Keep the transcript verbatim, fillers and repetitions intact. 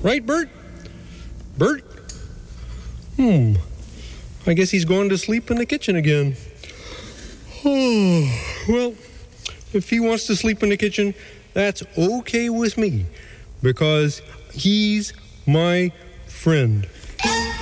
Right, Bert? Bert? Hmm. I guess he's going to sleep in the kitchen again. Oh, well, if he wants to sleep in the kitchen, that's okay with me, because he's my friend.